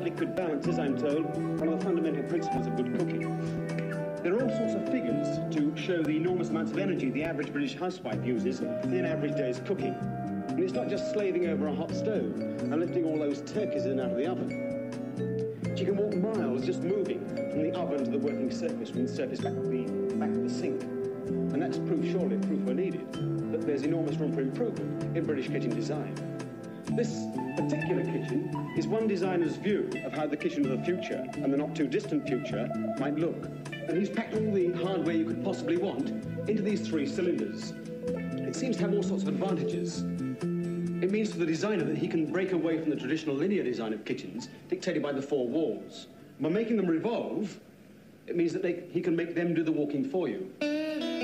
liquid balance is, I'm told, one of the fundamental principles of good cooking. There are all sorts of figures to show the enormous amounts of energy the average British housewife uses in an average day's cooking. And it's not just slaving over a hot stove and lifting all those turkeys in and out of the oven. She can walk miles just moving from the oven to the working surface, from the surface back to the sink. And that's proof, surely, proof we're needed, that there's enormous room for improvement in British kitchen design. This particular kitchen is one designer's view of how the kitchen of the future, and the not-too-distant future, might look. And he's packed all the hardware you could possibly want into these 3 cylinders. It seems to have all sorts of advantages. It means for the designer that he can break away from the traditional linear design of kitchens, dictated by the 4 walls. By making them revolve, it means that he can make them do the walking for you.